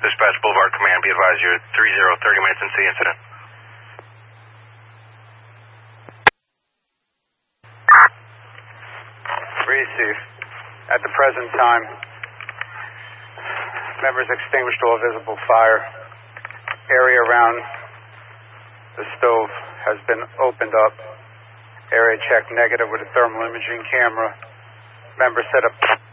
Dispatch Boulevard Command, be advised you're 30 minutes into the incident. Receive. At the present time, members extinguished all visible fire. Area around the stove has been opened up. Area check negative with a thermal imaging camera. Members set up